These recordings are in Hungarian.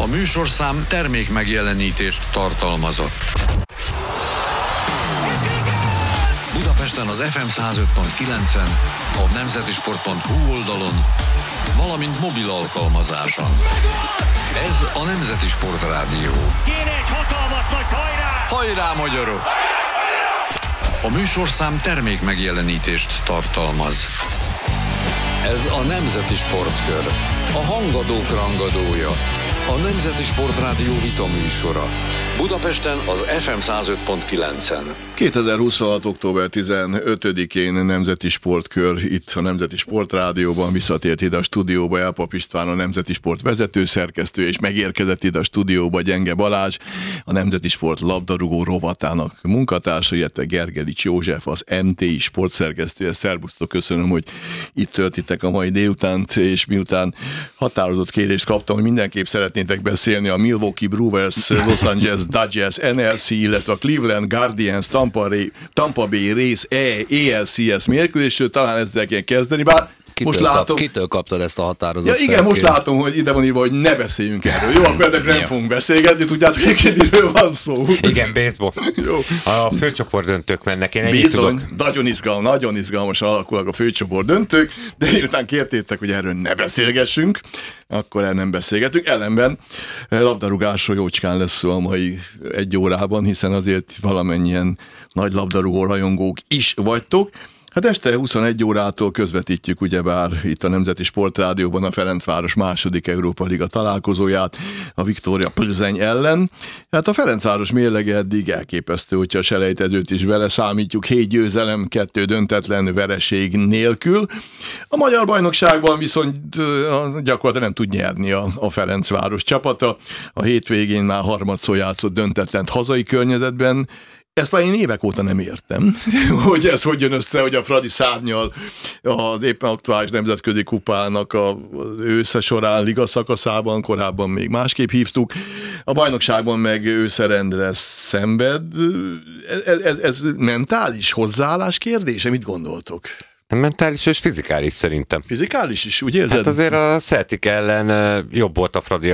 műsorszám termék megjelenítést tartalmazott. Budapesten az FM 105.9-en, a nemzetisport.hu oldalon, valamint mobil alkalmazáson. Ez a Nemzeti Sport Rádió. Kéne egy hatalmas nagy hajrá! Hajrá, magyarok! A műsorszám termék megjelenítést tartalmaz. Ez a Nemzeti Sportkör, a hangadók rangadója, a Nemzeti Sport Rádió vitaműsora. Budapesten az FM 105.9-en. 2026. október 15-én Nemzeti Sportkör itt a Nemzeti Sport Rádióban, visszatért ide a stúdióba Elpap István, a Nemzeti Sport vezetőszerkesztő, és megérkezett ide a stúdióba Gyenge Balázs, a Nemzeti Sport labdarúgó rovatának munkatársa, illetve Gergelics József, az MTI sportszerkesztője. Szerbusztok, köszönöm, hogy itt töltitek a mai délutánt, és miután határozott kérést kaptam, hogy mindenképp szeretnétek beszélni a Milwaukee Brewers, Los Angeles Dodgers NLC, illetve a Cleveland Guardians Tampa Bay Rays ALCS mérkőzésről, talán ezzel kell kezdeni, bár Kitől kaptad ezt a határozatot? Ja, igen, most látom, hogy ide van írva, hogy ne beszéljünk erről. Jó, akkor eddig nem fogunk beszélgetni, tudjátok, hogy miről van szó. Igen, baseball. Jó. A főcsoport döntők mennek, én ennyit Bizony, tudok. nagyon izgalmasan alakulnak a főcsoport döntők, de miután kértétek, hogy erről ne beszélgessünk, akkor el nem beszélgetünk. Ellenben labdarúgásról jócskán lesz szó a mai egy órában, hiszen azért valamennyien nagy labdarúgó rajongók is vagytok. Hát este 21 órától közvetítjük ugyebár itt a Nemzeti Sportrádióban a Ferencváros második Európa Liga találkozóját a Viktória Plzeň ellen. Hát a Ferencváros mérlege eddig elképesztő, hogyha a selejtezőt is beleszámítjuk, 7 győzelem, 2 döntetlen vereség nélkül. A magyar bajnokságban viszont gyakorlatilag nem tud nyerni a Ferencváros csapata. A hétvégén már harmadszor játszott döntetlent hazai környezetben. Ezt már én évek óta nem értem, hogy ez hogy jön össze, hogy a Fradi szárnyal az éppen aktuális nemzetközi kupának az ősze során liga szakaszában, korábban még másképp hívtuk, a bajnokságban meg őszerendre szenved. Ez mentális hozzáállás kérdése? Mit gondoltok? Mentális és fizikális szerintem. Fizikális is, úgy érzed? Hát azért a Celtic ellen jobb volt a Fradi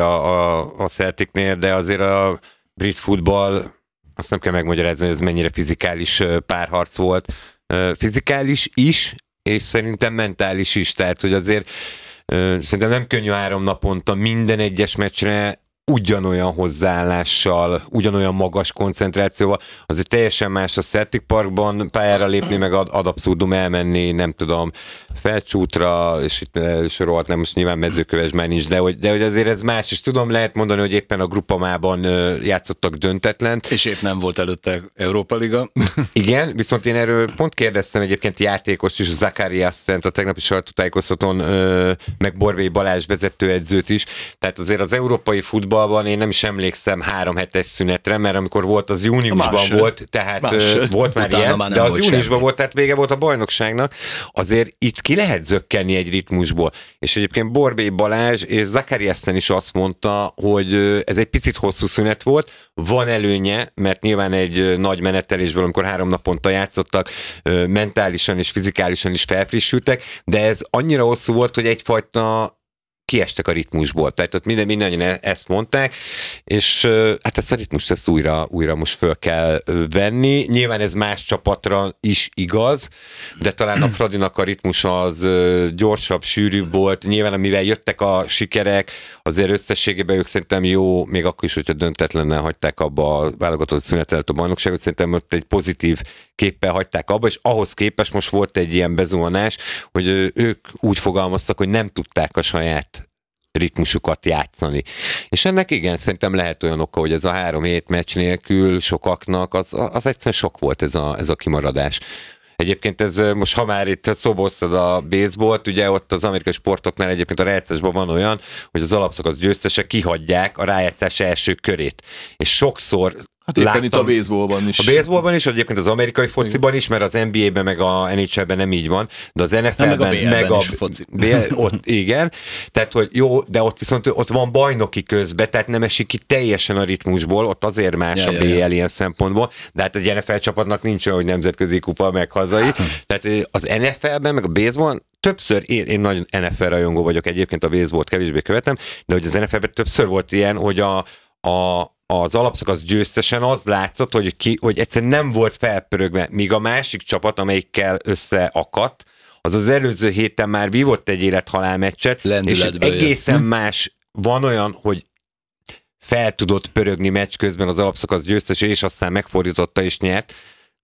a Celticnél, de azért a brit futball, azt nem kell megmagyarázni, hogy ez mennyire fizikális párharc volt. Fizikális is, és szerintem mentális is. Tehát, hogy azért szerintem nem könnyű 3 naponta minden egyes meccsre ugyanolyan hozzáállással, ugyanolyan magas koncentrációval. Azért teljesen más a Celtic Parkban pályára lépni, meg ad abszurdum elmenni, nem tudom, Felcsútra, és itt sorolhat, nem most nyilván Mezőkövesdben nincs, de hogy azért ez más, és tudom, lehet mondani, hogy éppen a Grupamában játszottak döntetlen. És épp nem volt előtte Európa Liga. Igen, viszont én erről pont kérdeztem egyébként játékost is, Zakariasszent a tegnapi sajtótájékoztatón, meg Borbély Balázs vezetőedzőt is, tehát azért az európai futballban én nem is emlékszem 3 hetes szünetre, mert amikor volt, az júniusban volt, tehát volt már ilyen, de az júniusban volt, tehát vége volt a bajnokságnak, azért itt ki lehet zökkenni egy ritmusból. És egyébként Borbély Balázs és Zakariassen is azt mondta, hogy ez egy picit hosszú szünet volt, van előnye, mert nyilván egy nagy menetelésből, amikor 3 naponta játszottak, mentálisan és fizikálisan is felfrissültek, de ez annyira hosszú volt, hogy egyfajta kiestek a ritmusból. Tehát ott mindannyian ezt mondták, és hát ezt a ritmust ezt újra most föl kell venni. Nyilván ez más csapatra is igaz, de talán a Fradinak a ritmusa az gyorsabb, sűrűbb volt. Nyilván amivel jöttek a sikerek, azért összességében ők szerintem jó, még akkor is, hogyha döntetlennel hagyták abba a válogatott szünetet a bajnokságot, szerintem ott egy pozitív képpel hagyták abba, és ahhoz képest most volt egy ilyen bezuhanás, hogy ők úgy fogalmaztak, hogy nem tudták a saját ritmusukat játszani. És ennek igen, szerintem lehet olyan oka, hogy ez a 3 hét meccs nélkül sokaknak az egyszerűen sok volt ez a kimaradás. Egyébként ez most, ha már itt szóba hoztad a baseballt, ugye ott az amerikai sportoknál egyébként a rájátszásban van olyan, hogy az alapszakasz győztesek kihagyják a rájátszás első körét. És sokszor Hát éppen itt a baseballban is. A baseballban is, egyébként az amerikai fociban is, mert az NBA-ben meg a NHL-ben nem így van, de az NFL-ben meg a foci. Ott igen. Tehát, hogy jó, de ott viszont ott van bajnoki közben, tehát nem esik ki teljesen a ritmusból, ott azért más a BL ilyen szempontból, de hát egy NFL csapatnak nincs olyan, hogy nemzetközi kupa meg hazai. Tehát az NFL-ben meg a baseballban többször, én nagy NFL rajongó vagyok, egyébként a baseballt kevésbé követem, de hogy az NFL-ben többször volt ilyen, hogy az alapszakasz győztesen az látszott, hogy egyszerűen nem volt felpörögve, míg a másik csapat, amelyikkel összeakadt, az előző héten már vívott egy élethalál meccset, és egészen más, van olyan, hogy fel tudott pörögni meccs közben az alapszakasz győztes, és aztán megfordította és nyert,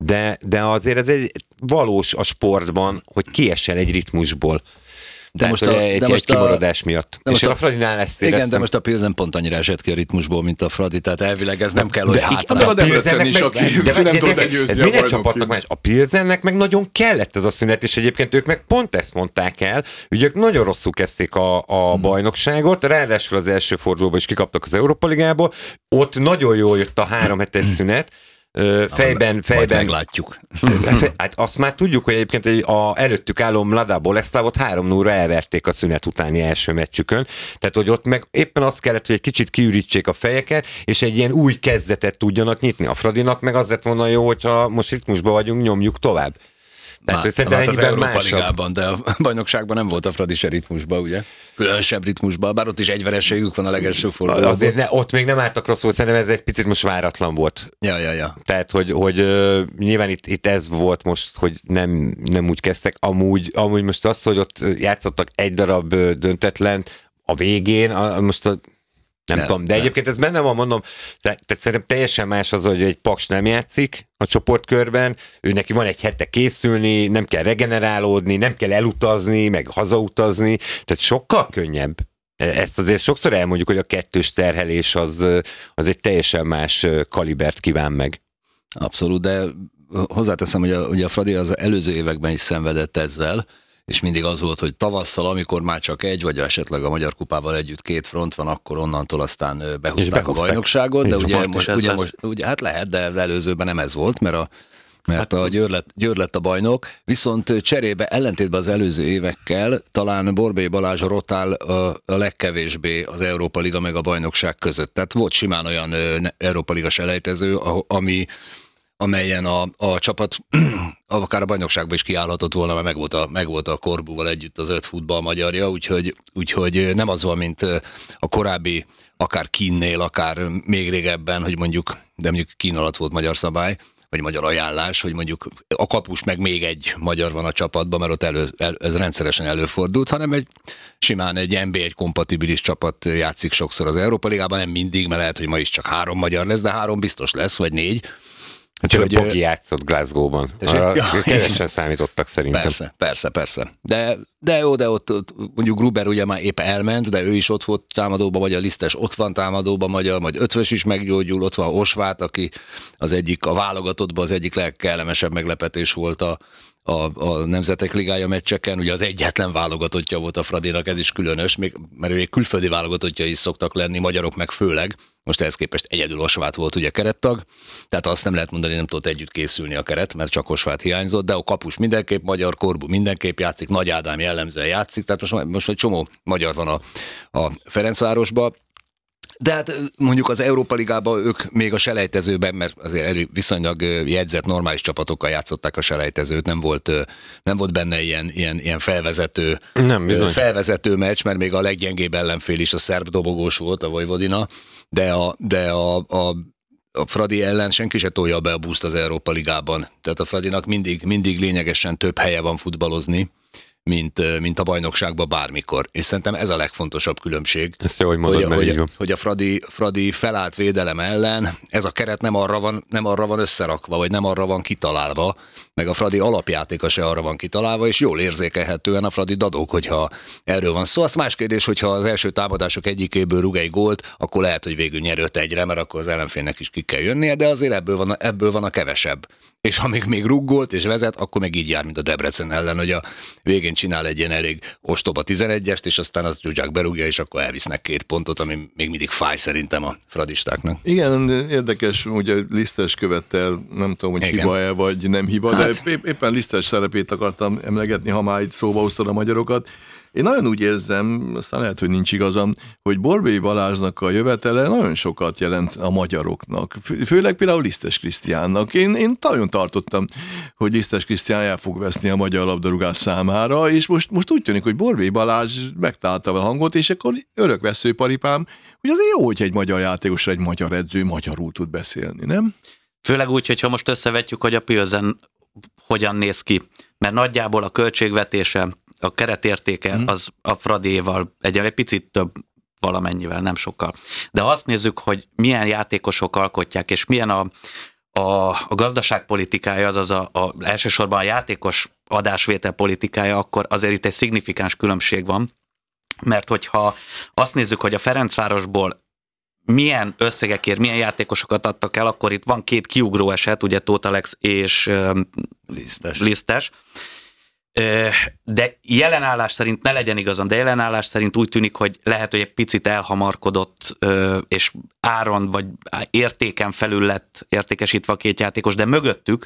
de azért ez egy valós a sportban, hogy kiesel egy ritmusból. Tehát, egy kimaradás miatt. És a Fradinál ezt éreztem. Igen, de most a Pilsen pont annyira esett ki a ritmusból, mint a Fradi, tehát elvileg ez nem kell, hogy hátra. De Debrecen is, aki nem tudod legyőzni. Ez minden csapatnak más. A Pilsennek meg nagyon kellett ez a szünet, és egyébként ők meg pont ezt mondták el, hogy ők nagyon rosszul kezdték a bajnokságot, ráadásul az első fordulóban is kikaptak az Európa Ligából, ott nagyon jól jött a 3 hetes szünet, fejben meglátjuk. Hát azt már tudjuk, hogy egyébként előttük álló Mlada Boleslavot 3-0-ra elverték a szünet utáni első meccsükön. Tehát, hogy ott meg éppen azt kellett, hogy egy kicsit kiürítsék a fejeket, és egy ilyen új kezdetet tudjanak nyitni. A Fradinak meg az lett volna jó, hogyha most ritmusban vagyunk, nyomjuk tovább. Tehát, hogy szerintem az Európa Ligában, de a bajnokságban nem volt a Fradi se ritmusban, ugye? Különösebb ritmusban, bár ott is egy vereségük van a legelső fordulóban. Azért ott még nem álltak rosszul, szerintem ez egy picit most váratlan volt. Ja. Tehát, hogy nyilván itt ez volt most, hogy nem úgy kezdtek. Amúgy most az, hogy ott játszottak egy darab döntetlen a végén, most nem tudom, de egyébként ez benne van, mondom, tehát szerintem teljesen más az, hogy egy Paks nem játszik a csoportkörben, ő neki van egy hete készülni, nem kell regenerálódni, nem kell elutazni, meg hazautazni, tehát sokkal könnyebb. Ezt azért sokszor elmondjuk, hogy a kettős terhelés az egy teljesen más kalibert kíván meg. Abszolút, de hozzáteszem, hogy a Fradi az előző években is szenvedett ezzel, és mindig az volt, hogy tavasszal, amikor már csak egy, vagy esetleg a Magyar Kupával együtt 2 front van, akkor onnantól aztán behúzták a bajnokságot, de ugye hát lehet, de előzőben nem ez volt, mert a Győr lett a bajnok, viszont cserébe, ellentétben az előző évekkel, talán Borbély Balázs rotál a legkevésbé az Európa Liga meg a bajnokság között. Tehát volt simán olyan Európa Liga selejtező, amelyen a csapat akár a bajnokságban is kiállhatott volna, mert megvolt a Korbúval együtt az 5 futball magyarja, úgyhogy nem az van, mint a korábbi, akár Kínnél, akár még régebben, hogy mondjuk Kín alatt volt magyar szabály, vagy magyar ajánlás, hogy mondjuk a kapus meg még egy magyar van a csapatban, mert ott ez rendszeresen előfordult, hanem simán egy NB1 kompatibilis csapat játszik sokszor az Európa Ligában, nem mindig, mert lehet, hogy ma is csak 3 magyar lesz, de 3 biztos lesz, vagy 4. Csak a Pogi játszott Glasgow-ban. Kevesen számítottak szerintem. Persze. De jó, de ott mondjuk Gruber ugye már épp elment, de ő is ott volt támadóban, vagy a Lisztes ott van támadóban, majd Ötvös is meggyógyul, ott van Osvát, aki az egyik, a válogatottban az egyik legkellemesebb meglepetés volt a Nemzetek Ligája meccseken, ugye az egyetlen válogatottja volt a Fradinak, ez is különös, mert még külföldi válogatottja is szoktak lenni, magyarok meg főleg, most ehhez képest egyedül Osvát volt ugye kerettag, tehát azt nem lehet mondani, nem tudott együtt készülni a keret, mert csak Osvát hiányzott, de a kapus mindenképp magyar, Korbu mindenképp játszik, Nagy Ádám jellemzően játszik, tehát most egy csomó magyar van a Ferencvárosban. De hát mondjuk az Európa Ligában ők még a selejtezőben, mert azért viszonylag jegyzett normális csapatokkal játszották a selejtezőt, nem volt benne ilyen felvezető meccs, mert még a leggyengébb ellenfél is a szerb dobogós volt, a Vojvodina, de a Fradi ellen senki se tolja be a buszt az Európa Ligában. Tehát a Fradinak mindig lényegesen több helye van futballozni, mint a bajnokságban bármikor. És szerintem ez a legfontosabb különbség. Ezt jól mondod, hogy a Fradi felállt védelem ellen, ez a keret nem arra van összerakva, vagy nem arra van kitalálva, meg a Fradi alapjátéka se arra van kitalálva, és jól érzékelhetően a Fradi dadog, hogyha erről van szó. Az más kérdés, hogyha az első támadások egyikéből rúg egy gólt, akkor lehet, hogy végül nyer 5-1-re, mert akkor az ellenfélnek is ki kell jönnie, de azért ebből van a kevesebb. És amíg még rúg gólt és vezet, akkor meg így jár, mint a Debrecen ellen, hogy a végén csinál egy ilyen elég ostoba 11-est, és aztán az Zsuzsák berúgja, és akkor elvisznek 2 pontot, ami még mindig fáj szerintem a fradistáknak. Igen, érdekes, ugye Lisztes követtel, nem tudom, hogy hiba-e vagy nem hiba, de éppen Lisztes szerepét akartam emlegetni, ha már itt szóba hoztad a magyarokat. Én nagyon úgy érzem, aztán lehet, hogy nincs igazam, hogy Borbély Balázsnak a jövetele nagyon sokat jelent a magyaroknak. Főleg például Lisztes Krisztiánnak. Én nagyon tartottam, hogy Lisztes Krisztián el fog veszni a magyar labdarúgás számára, és most úgy tűnik, hogy Borbély Balázs megtalálta a hangot, és akkor örökvesző paripám, hogy azért jó, hogy egy magyar játékosra egy magyar edző magyarul tud beszélni, nem? Főleg úgy, hogyha most összevetjük, hogy a Pilsen hogyan néz ki, mert nagyjából a költségvetése, a keretértéke az a Fradiéval egy picit több valamennyivel, nem sokkal. De ha azt nézzük, hogy milyen játékosok alkotják, és milyen a gazdaságpolitikája, azaz elsősorban a játékos adásvétel politikája, akkor azért itt egy szignifikáns különbség van, mert hogyha azt nézzük, hogy a Ferencvárosból milyen összegekért, milyen játékosokat adtak el, akkor itt van 2 kiugró eset, ugye Tóth Alex és Lisztes. De jelenállás szerint, ne legyen igazam, de jelenállás szerint úgy tűnik, hogy lehet, hogy egy picit elhamarkodott, és áron vagy értéken felül lett értékesítve a 2 játékos, de mögöttük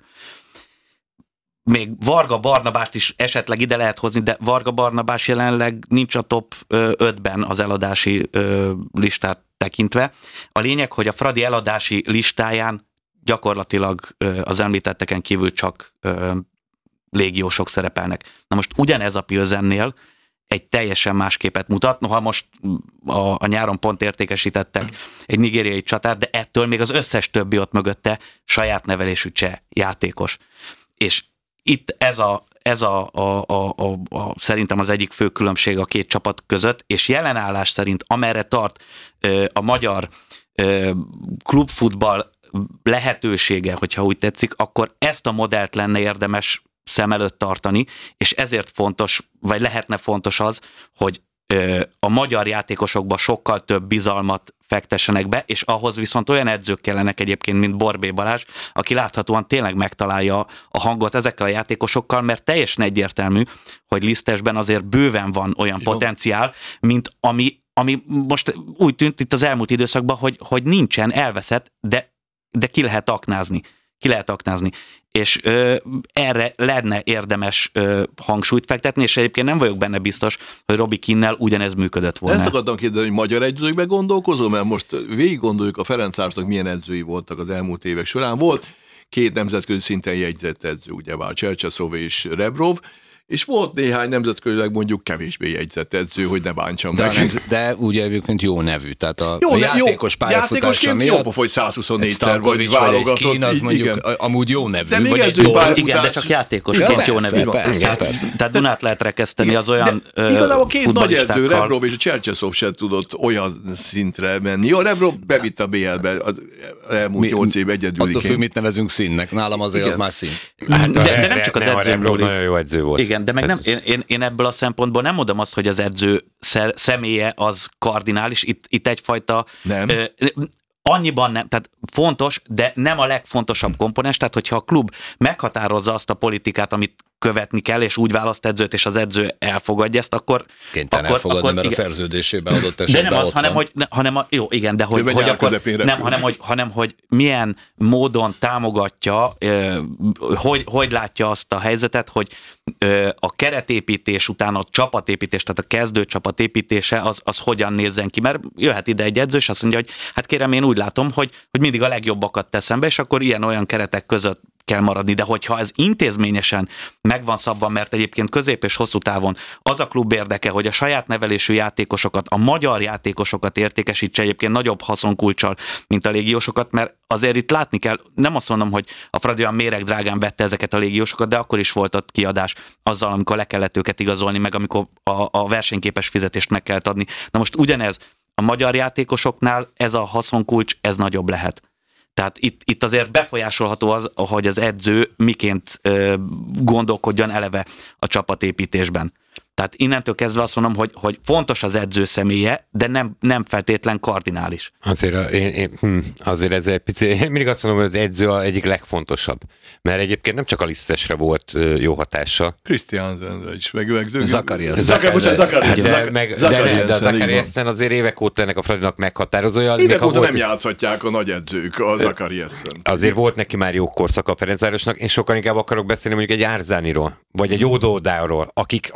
még Varga Barnabást is esetleg ide lehet hozni, de Varga Barnabás jelenleg nincs a top 5-ben az eladási listát tekintve. A lényeg, hogy a Fradi eladási listáján gyakorlatilag az említetteken kívül csak légiósok szerepelnek. Na most ugyanez a Pilsennél egy teljesen más képet mutat, noha most a nyáron pont értékesítettek egy nigériai csatár, de ettől még az összes többi ott mögötte saját nevelésű cseh játékos. És itt ez szerintem az egyik fő különbség a 2 csapat között, és jelenállás szerint amerre tart a magyar klubfutball lehetősége, hogyha úgy tetszik, akkor ezt a modellt lenne érdemes szem előtt tartani, és ezért fontos, vagy lehetne fontos az, hogy a magyar játékosokba sokkal több bizalmat fektessenek be, és ahhoz viszont olyan edzők kellenek egyébként, mint Borbély Balázs, aki láthatóan tényleg megtalálja a hangot ezekkel a játékosokkal, mert teljesen egyértelmű, hogy Lisztesben azért bőven van olyan potenciál, mint ami most úgy tűnt itt az elmúlt időszakban, hogy nincsen, elveszett, de ki lehet aknázni. És erre lenne érdemes hangsúlyt fektetni, és egyébként nem vagyok benne biztos, hogy Robbie Keane-nel ugyanez működött volna. Ezt akartam kérdezni, hogy magyar edzőkben gondolkozom, mert most végig gondoljuk a Ferencvárosnak milyen edzői voltak az elmúlt évek során. Volt 2 nemzetközi szinten jegyzett edző, ugyebár Csercseszov és Rebrov, és volt néhány nemzetközileg mondjuk kevésbé jegyzett edző, hogy ne bántsam meg. De ugye egyébként jó nevű, tehát a játékos pályafutása miatt. Játékosként hogy 124-szer vagy válogatott. Kín, az mondjuk amúgy jó nevű. De még edzői igen, de csak játékosként jó nevű. Tehát Dunát lehet rekeszteni az olyan igazából 2 nagy edző, Rebrov és a Csercseszov sem tudott olyan szintre menni. Jó, Rebrov bevitt a BL-be az elmúlt 8 év egyedüliként. Attól függ, mit nevezünk színnek. Nálam azért az már szint. De nem csak az edző múlik. Nagyon jó edző volt. Igen, de meg nem, én ebből a szempontból nem mondom azt, hogy az edző személye az kardinális, itt egyfajta annyiban nem, tehát fontos, de nem a legfontosabb komponens, tehát hogyha a klub meghatározza azt a politikát, amit követni kell, és úgy választ edzőt, és az edző elfogadja ezt, akkor... Kénytelen elfogadni, mert igen. A szerződésében adott esetben. De nem az, hanem hogy milyen módon támogatja, hogy látja azt a helyzetet, hogy a keretépítés után a csapatépítés, tehát a kezdő csapatépítése az hogyan nézzen ki, mert jöhet ide egy edző, és azt mondja, hogy hát kérem, én úgy látom, hogy mindig a legjobbakat teszem be, és akkor ilyen-olyan keretek között kell maradni, de hogyha ez intézményesen meg van szabva, mert egyébként közép és hosszú távon az a klub érdeke, hogy a saját nevelésű játékosokat, a magyar játékosokat értékesítse egyébként nagyobb haszonkulccsal, mint a légiósokat, mert azért itt látni kell, nem azt mondom, hogy a Fradi olyan méregdrágán vette ezeket a légiósokat, de akkor is volt ott kiadás azzal, amikor le kellett őket igazolni, meg amikor a versenyképes fizetést meg kellett adni. Na most ugyanez a magyar játékosoknál ez a haszonkulcs, ez nagyobb lehet. Tehát itt azért befolyásolható az, hogy az edző miként gondolkodjon eleve a csapatépítésben. Tehát innentől kezdve azt mondom, hogy fontos az edző személye, de nem feltétlen kardinális. Azért ez egy picit, én mindig azt mondom, hogy az edző az egyik legfontosabb. Mert egyébként nem csak a Lisztesre volt jó hatása. Christiansenre is, meg Zakariasen. De a Zakariasen azért évek óta ennek a Fradinak meghatározója. Évek óta nem játszhatják a nagy edzők a Zakariasen. Azért volt neki már jó korszaka a Ferencvárosnak, én sokkal inkább akarok beszélni mondjuk egy Árzániról, vagy egy Ódódáról, akik aztán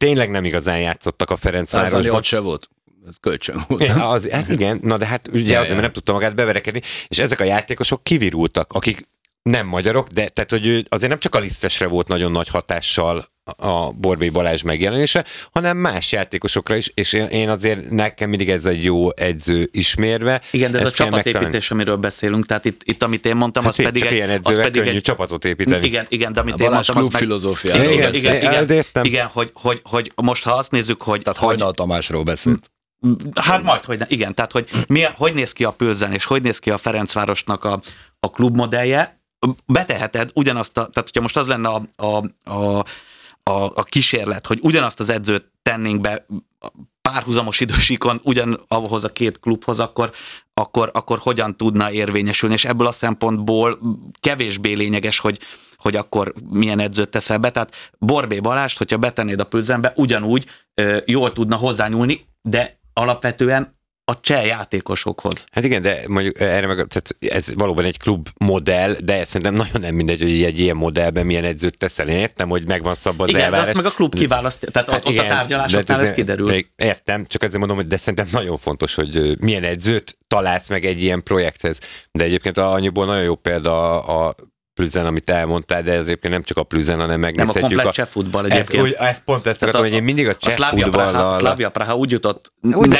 tényleg nem igazán játszottak a Ferencvárosban. Ott se volt. Ez kölcsön volt. Ja, hát igen, na de hát ugye azért, mert nem tudta magát beverekedni, és ezek a játékosok kivirultak, akik nem magyarok, de tehát, hogy azért nem csak a Lisztesre volt nagyon nagy hatással a Borbély Balázs megjelenése, hanem más játékosokra is, és én azért nekem mindig ez egy jó edző ismérve. Igen, de ez a csapatépítés, amiről beszélünk, tehát itt amit én mondtam, hát az pedig csak ilyen edzővel könnyű csapatot építeni. Igen, de amit én mondtam, az filozófiáról igen, hogy most ha azt nézzük, hogy... Tehát Hajnal Tamásról beszélt. Hát majd, hogy ne, igen, tehát hogy néz ki a Pilsen, és hogy néz ki a Ferencvárosnak a klubmodellje, beteheted ugyanazt, tehát hogyha most az lenne a kísérlet, hogy ugyanazt az edzőt tennénk be párhuzamos idősíkon ahhoz a két klubhoz, akkor hogyan tudna érvényesülni, és ebből a szempontból kevésbé lényeges, hogy akkor milyen edzőt teszel be. Tehát Borbély Balást, hogyha betennéd a Pilsenbe, ugyanúgy jól tudna hozzányúlni, de alapvetően a cseh játékosokhoz. Hát igen, de mondjuk erre tehát ez valóban egy klub modell, de szerintem nagyon nem mindegy, hogy egy ilyen modellben milyen edzőt teszel. Én értem, hogy megvan szabva az elvárás. Igen, de azt meg a klub kiválaszt, tehát hát ott igen, a tárgyalásoknál ez kiderül. Értem, csak ezzel mondom, hogy de szerintem nagyon fontos, hogy milyen edzőt találsz meg egy ilyen projekthez. De egyébként annyiból nagyon jó példa a Pilsen, amit elmondtál, de ez egyébként nem csak a Pilsen, hanem megnézhetjük. Nem a komplet cseh futball egyébként. Ez pont ezt akartam, hogy én mindig a cseh futballal... Slavia Praha úgy jutott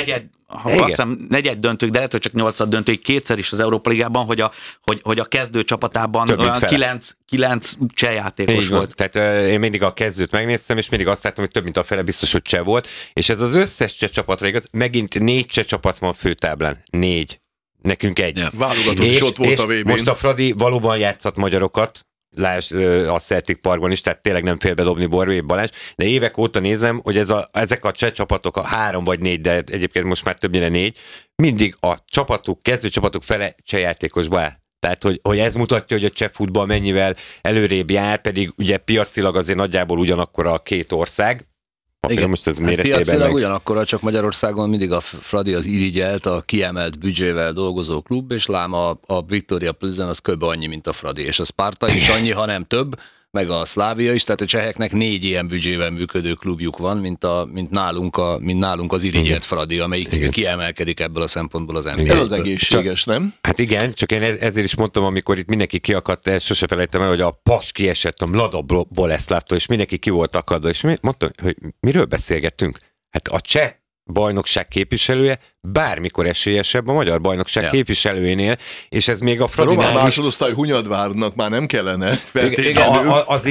negyed döntők, de lehet, hogy csak 8 döntők, kétszer is az Európa Ligában, hogy a kezdő csapatában olyan 9 cseh játékos volt. Tehát én mindig a kezdőt megnéztem, és mindig azt láttam, hogy több mint a fele biztos, hogy cseh volt, és ez az összes cseh csapatra igaz, megint 4 cseh csapat van főtáblán. 4. Nekünk egy. Ja. Válogatott is ott volt a VB-n. Most a Fradi valóban játszott magyarokat, lásd a Celtic Parkban is, tehát tényleg nem fél bedobni Borbély Balázs, de évek óta nézem, hogy ezek a cseh csapatok, a 3 vagy 4, de egyébként most már többnyire 4, mindig a csapatuk, kezdőcsapatuk fele cseh játékosba áll. Tehát, hogy ez mutatja, hogy a cseh futball mennyivel előrébb jár, pedig ugye piacilag azért nagyjából ugyanakkor a két ország. Igen, most ez piacilag ugyanakkor, csak Magyarországon mindig a Fradi az irigyelt, a kiemelt büdzsével dolgozó klub, és lám a Viktoria Pilsen az kb. Annyi, mint a Fradi, és a Sparta is annyi, ha nem több, meg a Szlávia is, tehát a cseheknek 4 ilyen büdzsével működő klubjuk van, mint nálunk az irigyelt Fradi, amelyik kiemelkedik ebből a szempontból az NBA-ből. Ez az egészséges, nem? Hát igen, csak én ezért is mondtam, amikor itt mindenki kiakadt, sose felejtem el, hogy a Pas kiesett a Mlada Boleszlávtól, és mindenki ki volt akadva, és mondtam, hogy miről beszélgettünk? Hát a cseh bajnokság képviselője bármikor esélyesebb a magyar bajnokság képviselőjénél, és ez még a Fradinál is... A másodosztály Hunyadvárnak már nem kellene feltétlenül. Az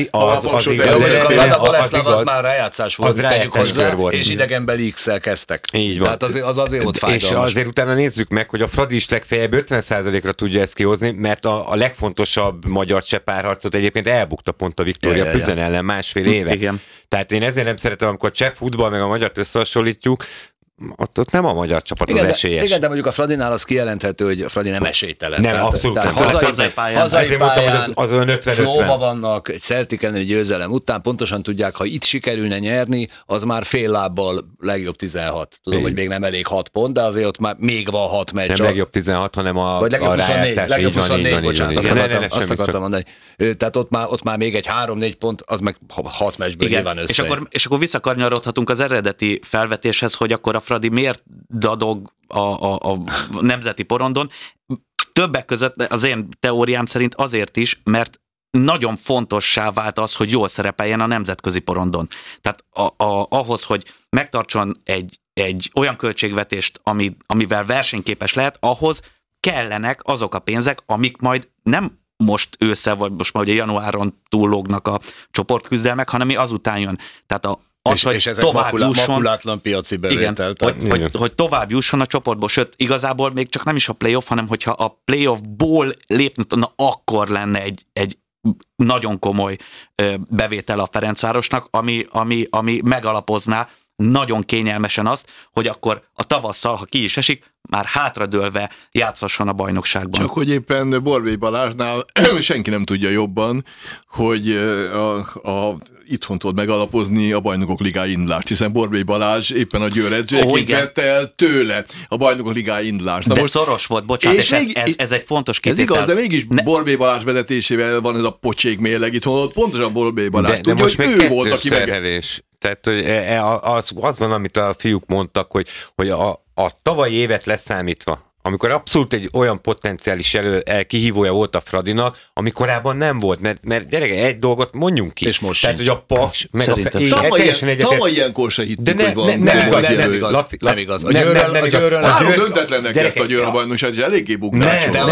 már rájátszás volt, tegyük hozzá, és idegenbeli X-szel kezdtek. Így van. Tehát az azért volt fájdalmas. És azért utána nézzük meg, hogy a Fradi is legfeljebb 50%-ra tudja ezt kihozni, mert a legfontosabb magyar cseppárharcot egyébként elbukta pont a Viktoria Pilsen ellen másfél éve. Igen. Tehát én ezért nem szeretem, amikor a cseh futball meg a magyart összehasonlítjuk, ott nem a magyar csapat az esélyes. Igen, de mondjuk a Fradinál az kijelenthető, hogy a Fradi nem esélytelen. Nem, abszolút nem. Hazai pályán az olyan 50-50. Flóba vannak, egy Celtic elleni győzelem után pontosan tudják, ha itt sikerülne nyerni, az már fél lábbal legjobb 16. Tudom, hogy még nem elég 6 pont, de azért ott már még van 6 meccs. Nem legjobb 16, hanem a rájátszás. Legjobb 24, bocsánat, azt akartam mondani. Tehát ott már még egy 3-4 pont, az meg 6 meccsből nyilván össze. És akkor visszakanyarodhatunk az eredeti felvetéshez, hogy akkor a Fradi miért dadog a nemzeti porondon. Többek között az én teóriám szerint azért is, mert nagyon fontossá vált az, hogy jól szerepeljen a nemzetközi porondon. Tehát ahhoz, hogy megtartson egy olyan költségvetést, amivel versenyképes lehet, ahhoz kellenek azok a pénzek, amik majd nem most ősszel, vagy most már ugye januáron túllógnak a csoportküzdelmek, hanem mi azután jön. Tehát és ez egy makulátlan piaci bevétel. Igen, hogy tovább jusson a csoportból, sőt, igazából még csak nem is a playoff, hanem hogyha a playoffból lépne, akkor lenne egy nagyon komoly bevétel a Ferencvárosnak, ami megalapozná nagyon kényelmesen azt, hogy akkor a tavasszal, ha ki is esik, már hátradőlve játszhasson a bajnokságban. Csak hogy éppen Borbély Balázsnál senki nem tudja jobban, hogy itthon tudod megalapozni a Bajnokok Ligája indulást, hiszen Borbély Balázs éppen a Győr edzőjeként vette el tőle a Bajnokok Ligája indulást. De most szoros volt, bocsánat, és ez egy fontos kitétel. Ez igaz, de mégis Borbély Balázs vezetésével van ez a pocsék mérleg itthon, pontosan Borbély Balázs tudja, most hogy ő volt, aki Tehát az van, amit a fiúk mondtak, hogy a tavalyi évet leszámítva, amikor abszolút egy olyan potenciális kihívója volt a Fradinak, ami korábban nem volt, mert gyerek, egy dolgot mondjunk ki. És most tehát, sincs. hogy a Paks, meg Tavaly ilyenkor se hittük, de hogy van. Nem igaz. A Győrön. Három döntetlennek ezt a Győr a bajnokság, és eléggé buknácsolva. De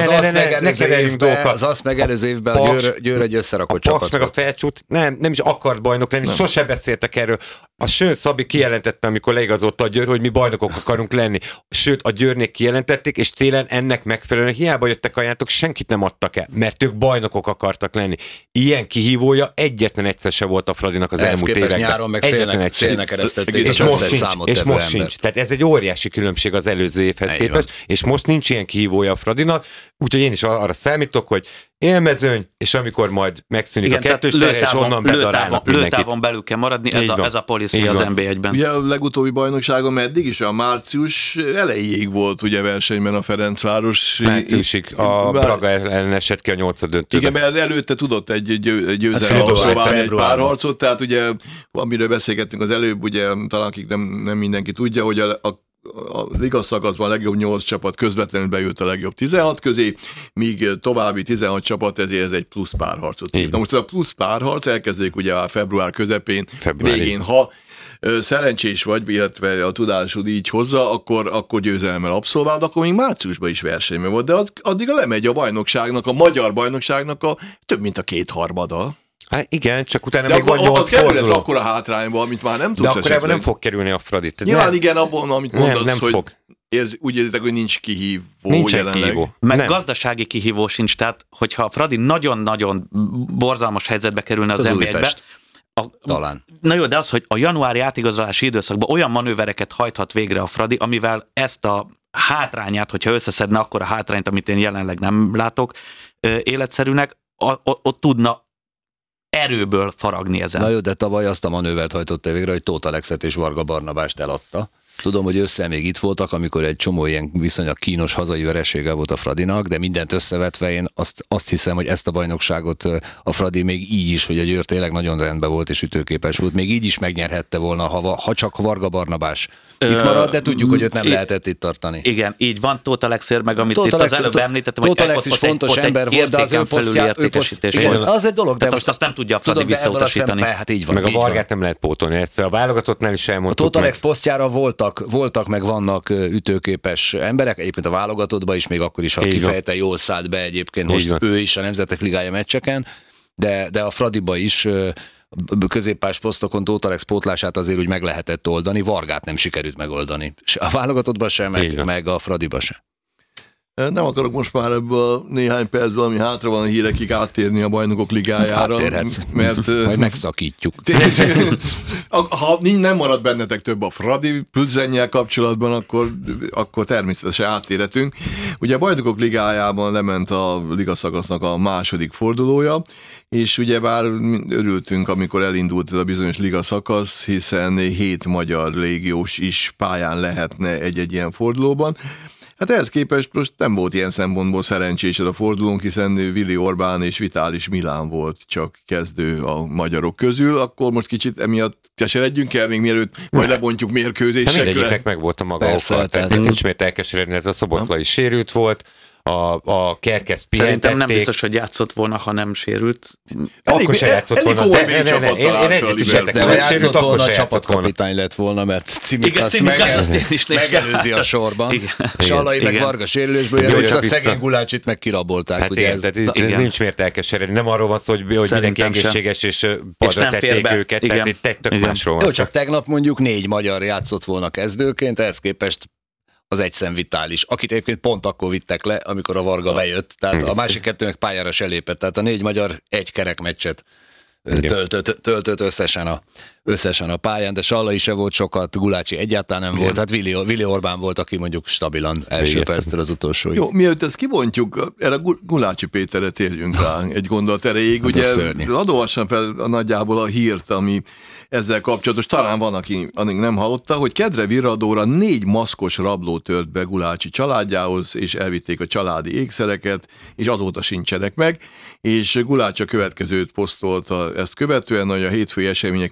az azt megelőző évben a Győr egy összerakott csapat. csapat. Meg a Felcsút nem is akart bajnok lenni, sose beszéltek erről. A Sőn Szabi kijelentette, amikor leigazolta a Győr, hogy mi bajnokok akarunk lenni. Sőt, a Győrnék kijelentették, és télen ennek megfelelően hiába jöttek ajánlatok, senkit nem adtak el, mert ők bajnokok akartak lenni. Ilyen kihívója egyetlen egyszer se volt a Fradinak az elmúlt években. Nyáron meg szélnek eresztették, és most sincs. Tehát ez egy óriási különbség az előző évhez képest, és most nincs ilyen kihívója a Fradinak, úgyhogy én is arra számítok, hogy élmezőny, és amikor majd megszűnik a kettős terhe, és onnan bedarálnak mindenkit. Lőtávon belül kell maradni, ez a policy az NB1-ben. Ugye a legutóbbi bajnokságon meddig is? A március elejéig volt ugye versenyben a Ferencváros. Márciusig a Braga ellen esett ki a 8. döntőben. Igen, mert előtte tudott egy győzelem abszolválni egy pár harcot, tehát ugye, amiről beszélgettünk az előbb, ugye talán akik nem mindenki tudja, hogy a liga szakaszban a legjobb 8 csapat közvetlenül bejött a legjobb 16 közé, míg további 16 csapat ezért ez egy plusz párharcot. Na most ez a plusz párharc elkezdődik ugye a február közepén, végén, ha szerencsés vagy, illetve a tudásod így hozza, akkor győzelemmel abszolváld, akkor még márciusban is versenyben volt, de addig lemegy a bajnokságnak, a magyar bajnokságnak több mint a kétharmada. Hát igen, csak utána de még van 8 forduló. Akkor a hátrányba, amit már nem tudsz. De akkor ebben nem fog kerülni a Fradi. Nyilván igen, abban, amit mondasz, nem hogy fog. úgy érzitek, hogy nincs kihívó Nincsen kihívó. Meg gazdasági kihívó sincs, tehát hogyha a Fradi nagyon-nagyon borzalmas helyzetbe kerülne az NB1-be, talán. Na jó, de az, hogy a januári átigazolási időszakban olyan manővereket hajthat végre a Fradi, amivel ezt a hátrányát, hogyha összeszedne akkor a hátrányt, amit én jelenleg nem látok életszerűnek, ott tudna erőből faragni ezen. Na jó, de tavaly azt a manővert hajtotta végre, hogy Tóth Alexet és Varga Barnabást eladta. Tudom, hogy össze még itt voltak, amikor egy csomó ilyen viszonylag kínos hazai veresége volt a Fradinak, de mindent összevetve én azt hiszem, hogy ezt a bajnokságot a Fradi még így is, hogy a Győr tényleg nagyon rendben volt és ütőképes volt, még így is megnyerhette volna, ha csak Varga Barnabás itt marad, de tudjuk, hogy őt nem lehetett itt tartani. Igen, így van, Tóth Alexért, meg amit itt az előbb említettem, Tóth Alex is fontos ember volt, de az ő értékesítés volt. Az egy dolog, de most azt nem tudja a Fradi visszautasítani. Hát így van. Meg a Vargát nem lehet pótolni, ezt a válogatottnál is elmondtuk. A Tóth Alex posztjára voltak meg vannak ütőképes emberek, egyébként a válogatottban is, még akkor is, ha kifejezetten jól szállt be egyébként, most ő is a Nemzetek Ligája meccseken, de a Fradiba is középpás posztokon Tóth Alex pótlását azért úgy meg lehetett oldani, Vargát nem sikerült megoldani. A válogatottban sem, meg a Fradiba sem. Nem akarok most már ebből a néhány percből, ami hátra van a hírekig áttérni a Bajnokok Ligájára. Áttérhetsz, mert majd megszakítjuk. Ha nem marad bennetek több a Fradi Plzennyel kapcsolatban, akkor természetesen áttérhetünk. Ugye a Bajnokok Ligájában lement a ligaszakasznak a második fordulója, és ugye bár örültünk, amikor elindult ez a bizonyos ligaszakasz, hiszen 7 magyar légiós is pályán lehetne egy ilyen fordulóban. Hát ehhez képest most nem volt ilyen szempontból szerencsés ez a fordulónk, hiszen Vili Orbán és Vitális Milán volt csak kezdő a magyarok közül, akkor most kicsit emiatt keseredjünk el, még mielőtt majd lebontjuk mérkőzésekre. Mindegyiknek meg volt a maga oka, tehát nincs miért elkeseredni, ez a Szoboszlai sérült volt, a Kerkesz pihentették. Szerintem nem biztos, hogy játszott volna, ha nem sérült. Akkor se játszott volna. Én játszott volna, a csapatkapitány lett volna, mert Cimikas megelőzi a sorban. Salai meg Varga sérülésből jön, és a szegény Gulácsit meg kirabolták. Hát igen, nincs miért elkeseredni. Nem arról van szó, hogy mindenki egészséges, és padra tették őket, tehát egy tök másról van szó. Jó, csak tegnap mondjuk 4 magyar játszott volna kezdőként, ehhez képest az egyszem Vitális, akit egyébként pont akkor vittek le, amikor a Varga bejött, tehát a másik kettőnek pályára se lépett, tehát a 4 magyar egy kerekmeccset töltött összesen a pályán, de Sallai se volt sokat, Gulácsi egyáltalán nem volt, hát Vili Orbán volt, aki mondjuk stabilan első perctől az utolsó. Jó, mielőtt ezt kibontjuk, erre Gulácsi Péterre térjünk rá egy gondolat erejéig, ugye adóassam fel nagyjából a hírt, ami ezzel kapcsolatos, talán van, aki nem hallotta, hogy kedre virradóra 4 maszkos rabló tört be Gulácsi családjához, és elvitték a családi ékszereket, és azóta sincsenek meg, és Gulácsi a következőt posztolta ezt követően, hogy a hétfői események mélyen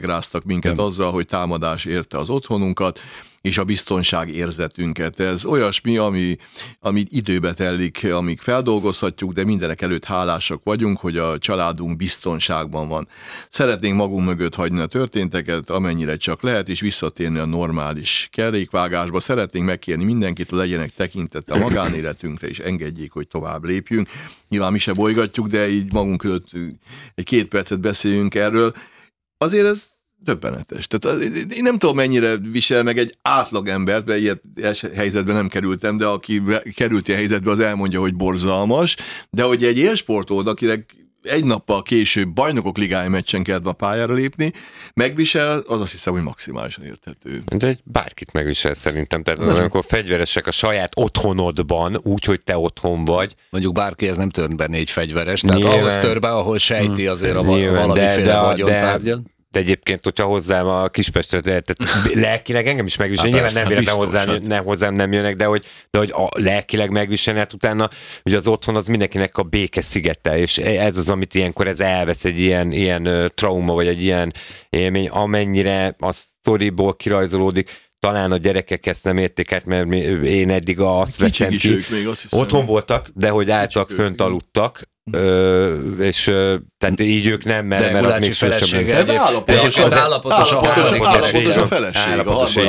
megráztak minket azzal, hogy támadás érte az otthonunkat, és a biztonság érzetünket. Ez olyasmi, ami időbe telik, amíg feldolgozhatjuk, de mindenek előtt hálásak vagyunk, hogy a családunk biztonságban van. Szeretnénk magunk mögött hagyni a történteket, amennyire csak lehet, és visszatérni a normális kerékvágásba. Szeretnénk megkérni mindenkit, hogy legyenek tekintettel a magánéletünkre, és engedjék, hogy tovább lépjünk. Nyilván mi se bolygatjuk, de így magunk között egy 2 percet beszéljünk erről. Azért ez döbbenetes. Tehát én nem tudom, mennyire visel meg egy átlagembert, mert ilyen helyzetben nem kerültem, de aki került ilyen helyzetbe, az elmondja, hogy borzalmas, de hogy egy élsportold, akinek egy nappal később bajnokok ligája meccsen kellett a pályára lépni, megvisel, az azt hiszem, hogy maximálisan érthető. De bárkit megvisel szerintem. Tehát az, amikor fegyveresek a saját otthonodban, úgy, hogy te otthon vagy. Mondjuk bárki ez nem tör be 4 fegyveres, tehát ahhoz tör be, ahol sejti azért valamiféle vagyontárgyat. De egyébként, hogyha hozzám a Kispestre, tehát lelkileg engem is megvisel, nyilván nem véletlen hozzám nem jönnek, de hogy a lelkileg megviselni, hát utána ugye az otthon az mindenkinek a béke szigete, és ez az, amit ilyenkor ez elvesz, egy ilyen trauma, vagy egy ilyen élmény, amennyire a sztoriból kirajzolódik. Talán a gyerekek ezt nem érték át, mert én eddig azt veszem ki. Otthon voltak, de hogy álltak, fönt aludtak, és tehát így ők nem, mert az még felesége. De állapotos a feleség.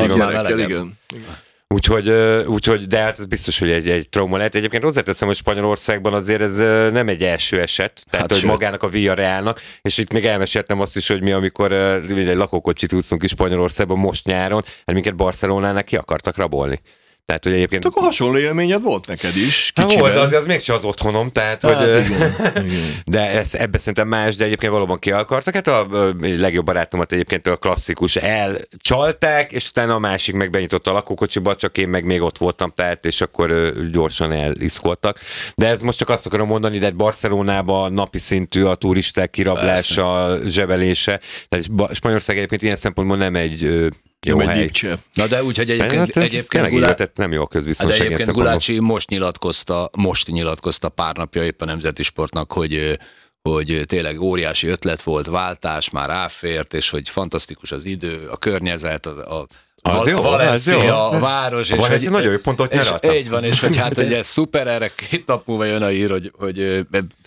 Úgyhogy, de hát ez biztos, hogy egy trauma lehet. Egyébként hozzáteszem, hogy Spanyolországban azért ez nem egy első eset, tehát hogy magának a Villarrealnak, és itt még elmeséltem azt is, hogy mi, amikor egy lakókocsit úsztunk is Spanyolországban most nyáron, hát minket Barcelonánál ki akartak rabolni. Tehát, hogy egyébként... Akkor hasonló élményed volt neked is. Hát volt, de az mégsem az otthonom, tehát, hogy... De ebbe szerintem más, de egyébként valóban ki akartak. Hát a legjobb barátomat egyébként a klasszikus elcsalták, és utána a másik meg benyitotta a lakókocsiba, csak én meg még ott voltam, tehát, és akkor gyorsan eliszkoltak. De ez most csak azt akarom mondani, de Barcelonában napi szintű a turisták kirablása, zsebelése. Tehát Spanyolország egyébként ilyen szempontból nem egy... jó hely. Na de úgy, hogy egyébként nem jó a közbiztonság. De egyébként Gulácsi most nyilatkozta pár napja éppen a Nemzeti Sportnak, hogy tényleg óriási ötlet volt, váltás, már ráfért, és hogy fantasztikus az idő, a környezet, a Valencia, a város. És hogy nagyon jó pontot nyeraltam. Így van, és hogy hát, hogy ez szuper, erre 2 nap múlva jön a hír, hogy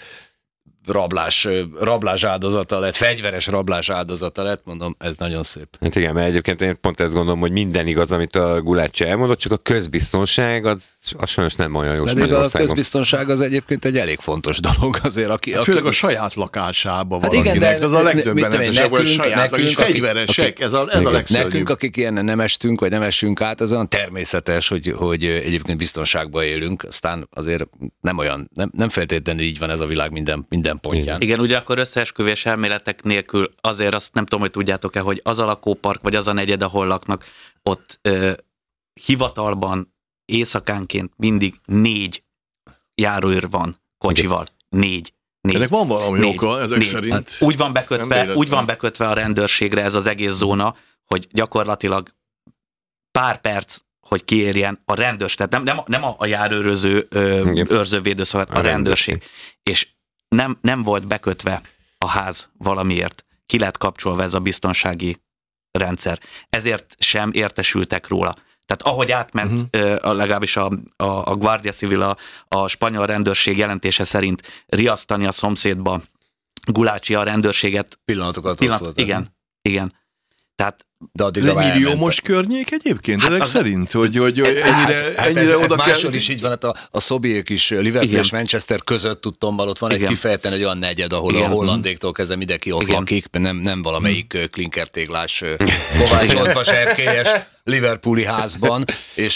rablás áldozata lett, fegyveres rablás áldozata lett, mondom, ez nagyon szép. Hát igen, mert egyébként én pont ezt gondolom, hogy minden igaz, amit a Gulácsi elmondott, csak a közbiztonság az sajnos nem olyan jó Spanyolországban. A közbiztonság az egyébként egy elég fontos dolog azért. Főleg a saját lakásában valakinek, hát ez a legdöbbenetesebb, hogy saját és fegyveresek, ez a legszörnyűbb. Nekünk, akik ilyen nem estünk, vagy nem essünk át, az olyan természetes, hogy egyébként biztonságban élünk, aztán azért nem olyan, nem feltétlenül így van ez a világ minden pontján. Igen, ugye akkor összeesküvés elméletek nélkül azért azt nem tudom, hogy tudjátok-e, hogy az a lakópark, vagy az a negyed, ahol laknak, ott hivatalban éjszakánként mindig 4 járőr van kocsival. 4. Ennek van valami oka, ezek szerint. Hát, úgy van bekötve a rendőrségre ez az egész zóna, hogy gyakorlatilag pár perc, hogy kiérjen a rendőrség, tehát nem a járőröző őrzővédőszolgálat, a rendőrség. És nem volt bekötve a ház valamiért. Ki lett kapcsolva ez a biztonsági rendszer. Ezért sem értesültek róla. Tehát ahogy átment legalábbis a Guardia Civil, a spanyol rendőrség jelentése szerint riasztani a szomszédba Gulácsi a rendőrséget. Pillanatokat volt. Igen. Tehát de addig egy milliómos környék egyébként, ezek szerint, hogy ennyire oda kell... Máshol is így van, hát a Szobiék is Liverpool és Manchester között tudtam, ott van egy kifejezetten egy olyan negyed, ahol a hollandéktól kezdve mindenki ott lakik, nem valamelyik klinkertéglás, kovácsoltva serkélyes Liverpooli házban, és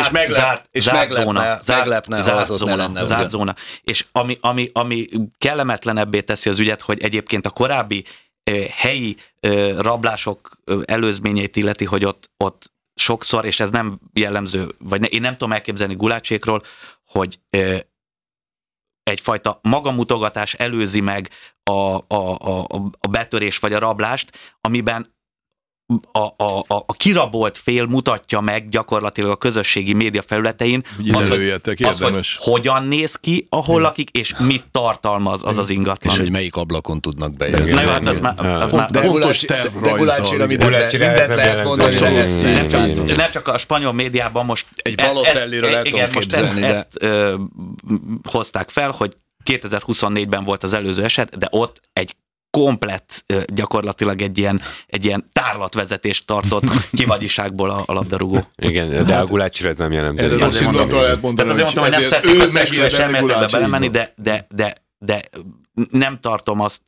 meglepne, ha az ott ne lenne. Zárt zóna. És ami kellemetlenebbé teszi az ügyet, hogy egyébként a korábbi helyi rablások előzményeit illeti, hogy ott sokszor, és ez nem jellemző, vagy én nem tudom elképzelni Gulácsékról, hogy egyfajta magamutogatás előzi meg a betörés vagy a rablást, amiben a kirabolt fél mutatja meg gyakorlatilag a közösségi média felületein hogy hogyan néz ki, ahol lakik, és mit tartalmaz az ingatlan. És hogy melyik ablakon tudnak bejönni. Na jó, hát az már De Gulácsira mindent lehet mondani, hogy ezt nem csak a spanyol médiában most egy Balotelliről el tudom képzelni, ezt hozták fel, hogy 2024-ben volt az előző eset, de ott egy komplett, gyakorlatilag egy ilyen tárlatvezetést tartott kivagyiságból a labdarúgó. Igen, de a Gulácsira ez nem jelent. Erre rossz indulatot lehet mondani, tehát azért mondtam, hogy nem szeretnék összeesküvés elméletekbe belemenni, de nem tartom azt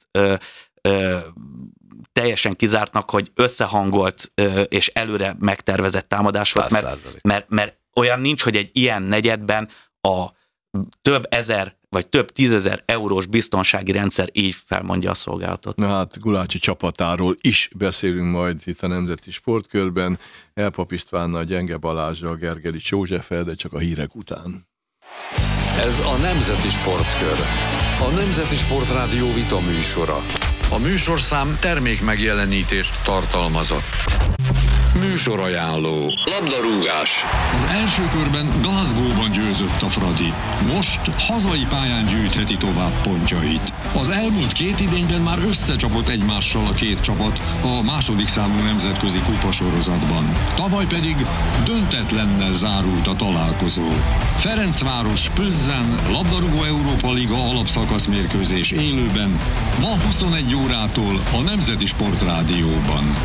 teljesen kizártnak, hogy összehangolt és előre megtervezett támadás volt, mert olyan nincs, hogy egy ilyen negyedben a több ezer vagy több 10 000 eurós biztonsági rendszer így felmondja a szolgálatot. Na hát Gulácsi csapatáról is beszélünk majd itt a Nemzeti Sportkörben. Elpap Istvánnal, Gyenge Balázsral, Gergely Józseffel, de csak a hírek után. Ez a Nemzeti Sportkör. A Nemzeti Sportrádió vita műsora. A műsorszám termék megjelenítést tartalmazott. Műsorajánló. Labdarúgás. Az első körben Glasgow-ban győzött a Fradi. Most hazai pályán gyűjtheti tovább pontjait. Az elmúlt 2 idényben már összecsapott egymással a két csapat a második számú nemzetközi kupasorozatban. Tavaly pedig döntetlennel zárult a találkozó. Ferencváros Plzen labdarúgó Európa Liga alapszakasz mérkőzés élőben ma 21 órától a Nemzeti Sportrádióban.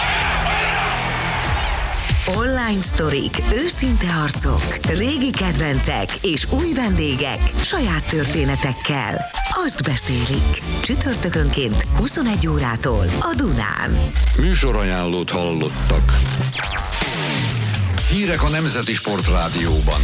Online sztorik, őszinte arcok, régi kedvencek és új vendégek saját történetekkel. Azt beszélik. Csütörtökönként 21 órától a Dunán. Műsorajánlót hallottak. Hírek a Nemzeti Sportrádióban.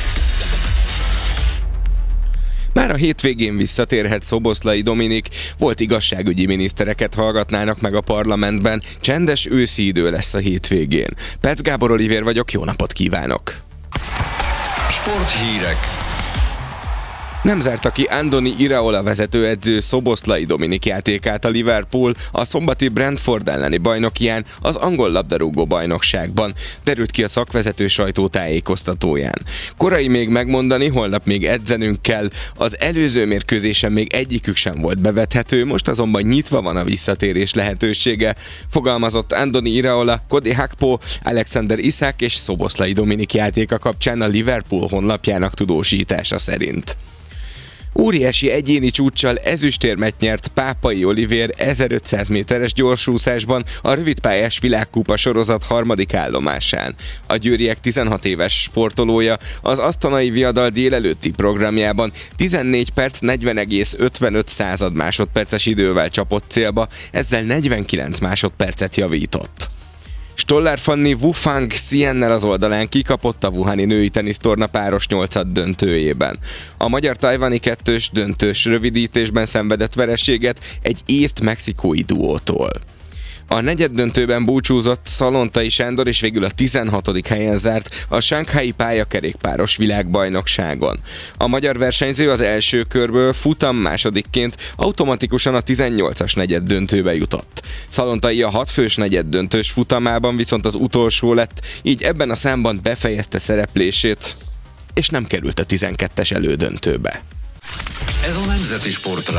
Már a hétvégén visszatérhet Szoboszlai Dominik, volt igazságügyi minisztereket hallgatnának meg a parlamentben, csendes őszi idő lesz a hétvégén. Perc Gábor Olivér vagyok, jó napot kívánok! Sporthírek. Nem zárta ki Andoni Iraola vezetőedző Szoboszlai Dominik játékát a Liverpool a szombati Brentford elleni bajnokián, az angol labdarúgó bajnokságban, derült ki a szakvezető sajtótájékoztatóján. Korai még megmondani, holnap még edzenünk kell, az előző mérkőzésen még egyikük sem volt bevethető, most azonban nyitva van a visszatérés lehetősége, fogalmazott Andoni Iraola, Cody Gakpo, Alexander Isak és Szoboszlai Dominik játéka kapcsán a Liverpool honlapjának tudósítása szerint. Óriási egyéni csúccsal ezüstérmet nyert Pápai Olivér 1500 méteres gyorsúszásban a rövidpályás világkupa sorozat 3. állomásán. A győriek 16 éves sportolója az asztanai viadal délelőtti programjában 14 perc 40,55 másodperces idővel csapott célba, ezzel 49 másodpercet javított. Stollár Fanni Wu Fang Xiennel az oldalán kikapott a wuhani női tenisztorna páros 8. döntőjében. A magyar-tajvani 2-s döntős rövidítésben szenvedett vereséget egy észt-mexikói duótól. A negyeddöntőben búcsúzott Szalontai Sándor és végül a 16. helyen zárt a Shanghai pályakerékpáros világbajnokságon. A magyar versenyző az első körből futam másodikként automatikusan a 18-as negyeddöntőbe jutott. Szalontai a 6 fős negyeddöntős futamában viszont az utolsó lett, így ebben a számban befejezte szereplését, és nem került a 12-es elődöntőbe. Ez a Nemzeti Sportrádió.